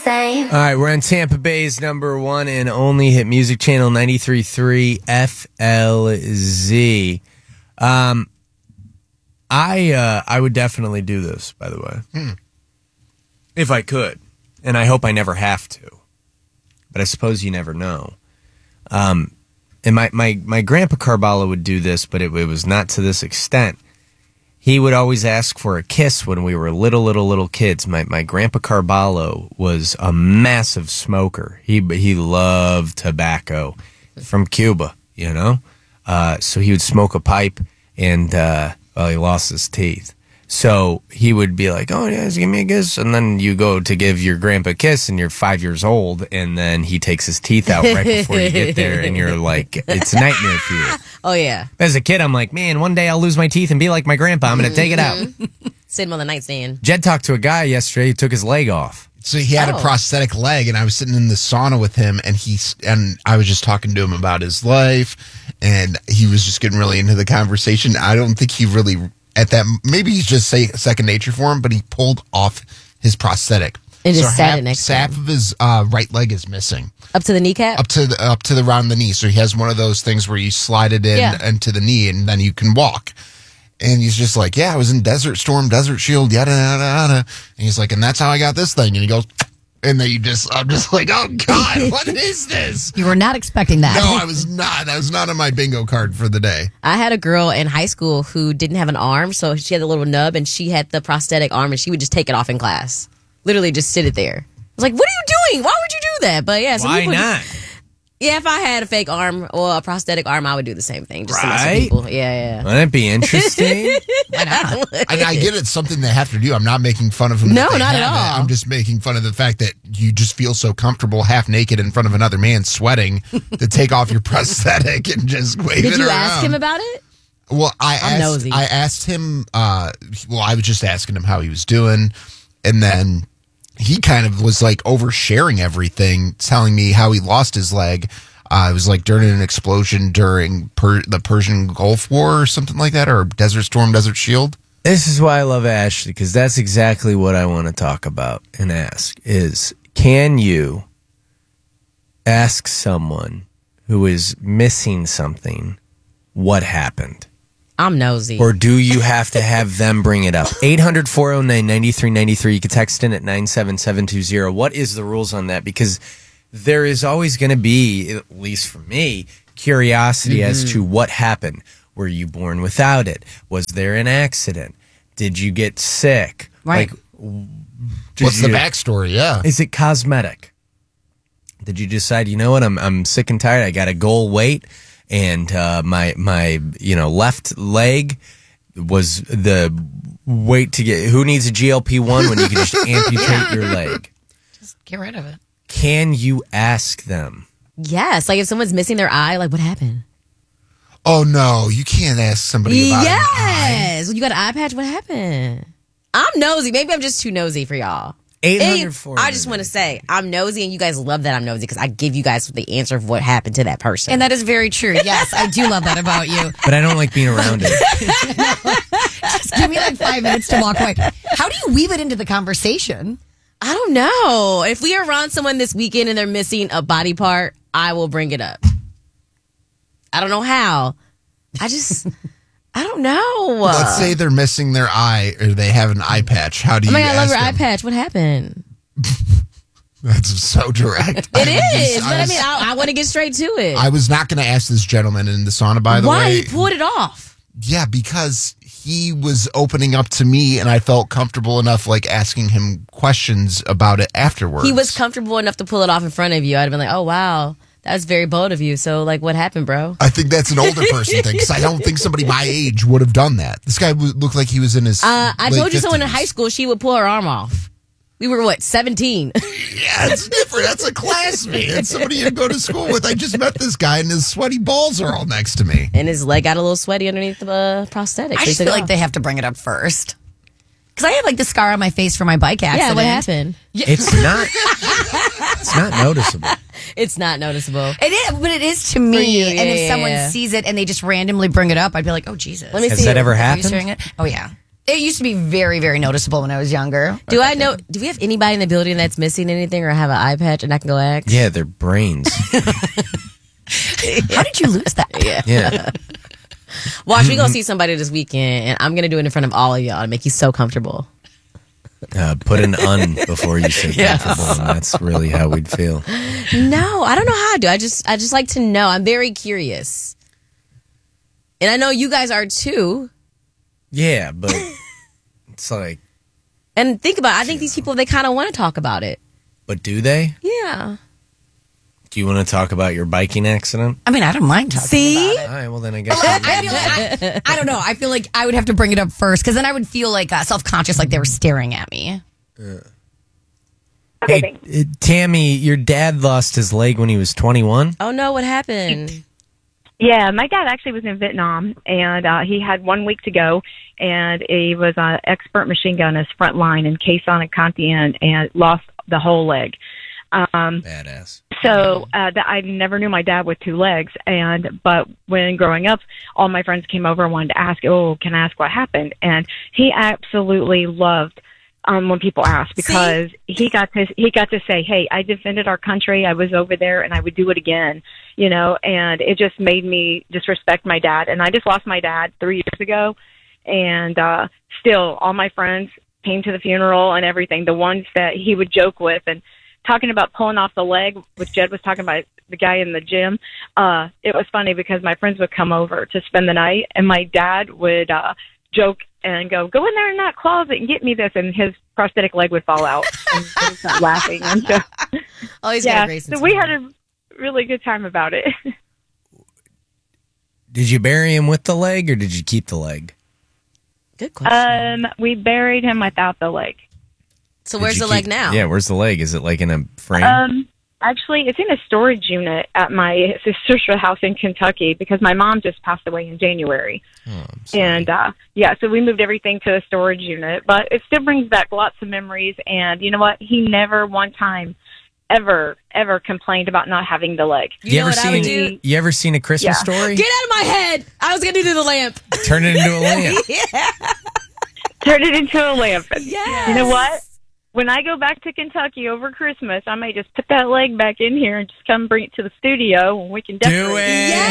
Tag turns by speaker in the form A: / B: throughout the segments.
A: same.
B: All right, we're on Tampa Bay's number one and only hit music channel 93.3 FLZ. I would definitely do this, by the way, if I could, and I hope I never have to. But I suppose you never know. And my grandpa Carballo would do this, but it was not to this extent. He would always ask for a kiss when we were little kids. My grandpa Carballo was a massive smoker. He loved tobacco from Cuba, you know? So he would smoke a pipe and, he lost his teeth. So he would be like, oh, yeah, give me a kiss. And then you go to give your grandpa a kiss and you're 5 years old. And then he takes his teeth out right before you get there. And you're like, it's a nightmare for you.
C: Oh, yeah.
B: As a kid, I'm like, man, one day I'll lose my teeth and be like my grandpa. I'm going to take it out.
C: Sit him on the nightstand.
B: Jed talked to a guy yesterday who took his leg off.
D: So he had a prosthetic leg, and I was sitting in the sauna with him, and I was just talking to him about his life, and he was just getting really into the conversation. I don't think he really, at that, maybe he's just second nature for him, but he pulled off his prosthetic.
C: And just sat it next to him.
D: Half of his right leg is missing.
C: Up to the kneecap?
D: Up to the around the knee. So he has one of those things where you slide it into the knee, and then you can walk. And he's just like, yeah, I was in Desert Storm, Desert Shield, yada, yada, yada. And he's like, and that's how I got this thing. And he goes, and then I'm just like, oh, God, what is this?
E: You were not expecting that.
D: No, I was not. That was not on my bingo card for the day.
C: I had a girl in high school who didn't have an arm, so she had a little nub, and she had the prosthetic arm, and she would just take it off in class. Literally just sit it there. I was like, what are you doing? Why would you do that? But yeah, so
B: why not?
C: Yeah, if I had a fake arm or a prosthetic arm, I would do the same thing. Just to mess with people. Yeah.
B: Wouldn't it be interesting?
E: Why not?
D: I get it's something they have to do. I'm not making fun of them.
C: No, not at all.
D: I'm just making fun of the fact that you just feel so comfortable half naked in front of another man sweating to take off your prosthetic and just wave it around.
C: Did you ask him about it?
D: Well, I asked him, I was just asking him how he was doing, and then he kind of was like oversharing everything, telling me how he lost his leg. It was like during an explosion during the Persian Gulf War or something like that, or Desert Storm, Desert Shield.
B: This is why I love Ashley, because that's exactly what I want to talk about and ask is, can you ask someone who is missing something what happened?
C: I'm nosy.
B: Or do you have to have them bring it up? 800-409-9393. You can text in at 97720. What is the rules on that? Because there is always going to be, at least for me, curiosity as to what happened. Were you born without it? Was there an accident? Did you get sick?
E: Right.
B: Like,
D: What's the backstory? Yeah.
B: Is it cosmetic? Did you decide, you know what, I'm sick and tired, I got to goal weight, and my left leg was the weight to get. Who needs a GLP-1 when you can just amputate your leg?
E: Just get rid of it.
B: Can you ask them?
C: Yes. Like if someone's missing their eye, like what happened?
D: Oh, no. You can't ask somebody about an eye.
C: Yes. When you got an eye patch, what happened? I'm nosy. Maybe I'm just too nosy for y'all.
B: 800
C: I just want to say, I'm nosy, and you guys love that I'm nosy because I give you guys the answer of what happened to that person.
E: And that is very true. Yes, I do love that about you.
B: But I don't like being around it.
E: Just give me like 5 minutes to walk away. How do you weave it into the conversation?
C: I don't know. If we are around someone this weekend and they're missing a body part, I will bring it up. I don't know how. I don't know.
D: Let's say they're missing their eye or they have an eye patch. How do you
C: I love
D: ask
C: your eye
D: them?
C: patch. What happened?
D: That's so direct.
C: It is. But I want to get straight to it.
D: I was not going to ask this gentleman in the sauna, by the way.
C: Why? He pulled it off.
D: Yeah, because he was opening up to me and I felt comfortable enough like asking him questions about it afterwards.
C: He was comfortable enough to pull it off in front of you. I'd have been like, oh, wow. That was very bold of you. So, like, what happened, bro?
D: I think that's an older person thing because I don't think somebody my age would have done that. This guy looked like he was in his
C: I told you someone in
D: 50s.
C: high school, she would pull her arm off. We were, 17?
D: Yeah, it's different. That's a classmate. It's somebody you go to school with. I just met this guy and his sweaty balls are all next to me.
C: And his leg got a little sweaty underneath the prosthetic.
E: I just feel like they have to bring it up first. Because I have like the scar on my face from my bike accident.
C: Yeah, what happened?
B: It's not noticeable.
C: It's not noticeable.
E: It is, but it is to me.
C: you,
E: and if
C: yeah,
E: someone
C: yeah.
E: sees it and they just randomly bring it up, I'd be like, oh, Jesus.
C: Let me
B: Has
C: see
B: that
C: it.
B: ever
E: Are you
B: happened?
E: sharing it? Oh, yeah. It used to be very, very noticeable when I was younger.
C: Do we have anybody in the building that's missing anything or have an eye patch and I can go ask?
B: Yeah, their brains.
E: How did you lose that?
B: Yeah.
C: Watch, we gonna see somebody this weekend, and I'm gonna do it in front of all of y'all to make you so comfortable.
B: Put an "un" before you say comfortable, and that's really how we'd feel.
C: No, I don't know how to do. I just like to know. I'm very curious, and I know you guys are too.
B: Yeah, but it's like.
C: And think about it. I think these people, they kind of want to talk about it.
B: But do they?
C: Yeah.
B: Do you want to talk about your biking accident?
E: I mean, I don't mind talking about it.
B: All right, well then I guess.
E: I don't know. I feel like I would have to bring it up first because then I would feel like self-conscious, like they were staring at me.
B: Hey, Tammy, your dad lost his leg when he was 21.
C: Oh no, what happened?
A: Yeah, my dad actually was in Vietnam, and he had 1 week to go, and he was an expert machine gunner, front line in Quezon and Cantien, and lost the whole leg.
B: Badass.
A: So I never knew my dad with two legs, but when growing up, all my friends came over and wanted to ask, "Oh, can I ask what happened?" And he absolutely loved when people ask, because he got to say, "Hey, I defended our country. I was over there, and I would do it again." You know, and it just made me just respect my dad. And I just lost my dad 3 years ago, and still, all my friends came to the funeral and everything. The ones that he would joke with and talking about pulling off the leg, which Jed was talking about, the guy in the gym. It was funny because my friends would come over to spend the night, and my dad would joke and go in there in that closet and get me this, and his prosthetic leg would fall out. And he would start laughing. And so,
C: He's got a great sense
A: so we had a really good time about it.
B: Did you bury him with the leg, or did you keep the leg?
C: Good question.
A: We buried him without the leg.
C: So where's the leg now?
B: Yeah, where's the leg? Is it like in a frame?
A: Actually, it's in a storage unit at my sister's house in Kentucky because my mom just passed away in January.
B: Oh, I'm sorry.
A: And, so we moved everything to a storage unit. But it still brings back lots of memories. And you know what? He never one time ever complained about not having the leg.
C: You know what I would do?
B: You ever seen A Christmas Story?
C: Get out of my head! I was going to do the lamp.
B: Turn it into a lamp.
A: Turn it into a lamp.
C: Yes.
A: You know what? When I go back to Kentucky over Christmas, I may just put that leg back in here and just come bring it to the studio, and we can decorate.
B: Do it.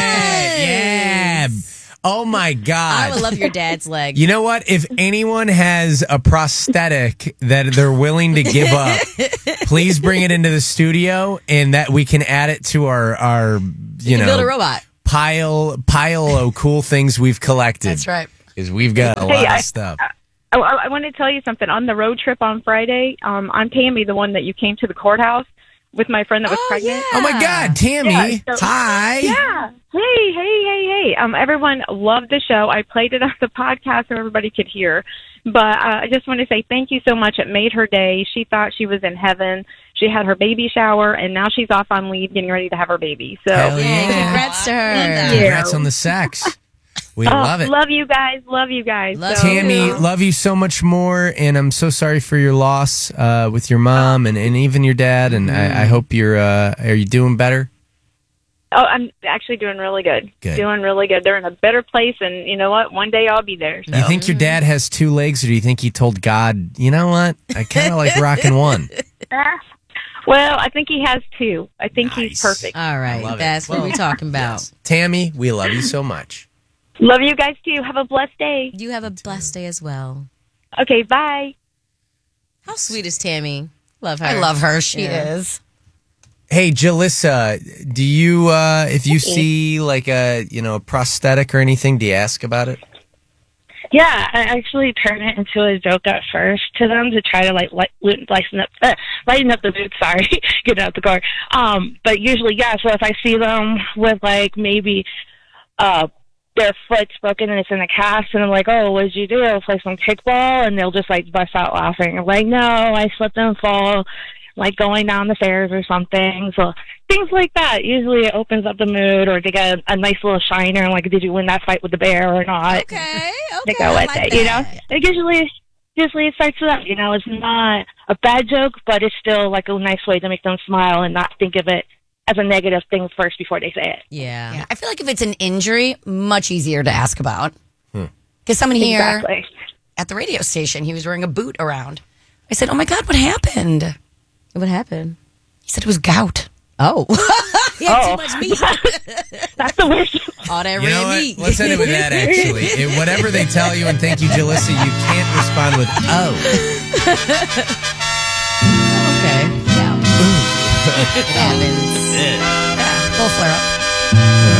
C: Yes.
B: Yeah. Oh my God.
C: I would love your dad's leg.
B: You know what? If anyone has a prosthetic that they're willing to give up, please bring it into the studio, and that we can add it to our
C: you can build a robot.
B: pile of cool things we've collected.
E: That's right.
B: Because we've got a lot of stuff.
A: I want to tell you something. On the road trip on Friday, I'm Tammy, the one that you came to the courthourst with my friend that was pregnant.
C: Yeah.
B: Oh my God, Tammy!
A: Yeah, so-
B: Hi.
A: Yeah. Hey. Everyone loved the show. I played it on the podcast so everybody could hear. But I just want to say thank you so much. It made her day. She thought she was in heaven. She had her baby shower, and now she's off on leave getting ready to have her baby. So,
B: Hell
C: Yeah,
B: yeah.
C: congrats to her.
B: Congrats on the sex. We love it.
A: Love you guys. Love you guys.
C: Love
A: So-
B: Tammy, love you so much more, and I'm so sorry for your loss with your mom and even your dad. And I hope you're. Are you doing better?
A: Oh, I'm actually doing really good.
B: Good.
A: Doing really good. They're in a better place, and you know what? One day I'll be there. So.
B: Do you think your dad has two legs, or do you think he told God, you know what? I kind of like rocking one.
A: Well, I think he has two. I think he's
B: Nice.
A: perfect.
C: All right,
B: love it.
C: that's what we're talking about.
B: Yes. Tammy, we love you so much.
A: Love you guys too. Have a blessed day.
C: You have a blessed day as well.
A: Okay, bye.
C: How sweet is Tammy? Love her.
E: I love her. She
C: Yeah.
E: is.
B: Hey, Jalissa, do you, if you see like a prosthetic or anything, do you ask about it?
F: Yeah, I actually turn it into a joke at first to them to try to lighten up the mood. Sorry, getting out the car. But usually, yeah. So if I see them with like maybe their foot's broken and it's in a cast, and I'm like, "Oh, what did you do? Play some kickball?" And they'll just like bust out laughing. I'm like, "No, I slipped and fall, like going down the stairs or something." So things like that. Usually it opens up the mood, or they get a nice little shiner, like, did you win that fight with the bear or not?
C: Okay.
F: They go
C: I
F: with
C: like
F: it, you know?
C: that.
F: It usually it starts with that, you know? It's not a bad joke, but it's still like a nice way to make them smile and not think of it as a negative thing first before they say it.
C: Yeah.
E: Yeah, I feel like if it's an injury, much easier to ask about. Because someone here
F: Exactly.
E: at the radio station. He was wearing a boot around. I said, "Oh my God, what happened?"
C: What happened?
E: He said it was gout.
C: Oh. He had too much meat.
F: That's the worst.
C: All that
B: You know
C: red
B: what?
C: meat.
B: Let's end it with that, actually. Whatever they tell you, and thank you, Jalissa, you can't respond with, oh.
E: Okay. Yeah. It happens. Yeah. Little flare up.